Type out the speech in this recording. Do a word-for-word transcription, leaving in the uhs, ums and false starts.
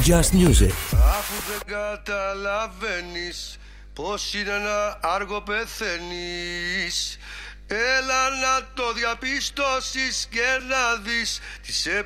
Just Music. Αφού δεν καταλαβαίνεις πως είναι ένα άργο πεθαίνεις, έλα να το διαπιστώσεις και να δεις τι σε